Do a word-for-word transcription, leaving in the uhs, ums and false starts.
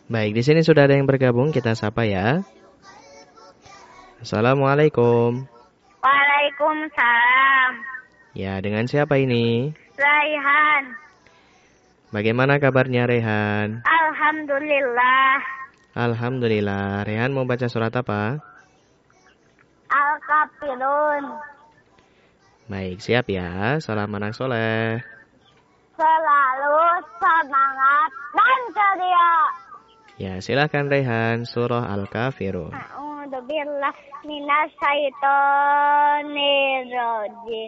Baik, di sini sudah ada yang bergabung, kita sapa ya. Assalamualaikum. Waalaikumsalam. Ya, dengan siapa ini? Raihan. Bagaimana kabarnya Rehan? Alhamdulillah. Alhamdulillah. Rehan mau baca surat apa? Al-Kafirun. Baik, siap ya. Salam anak soleh. Selalu semangat dan ceria. Ya, silakan Rehan, surah Al-Kafirun. A'udzubillah minasyaitonir rajim.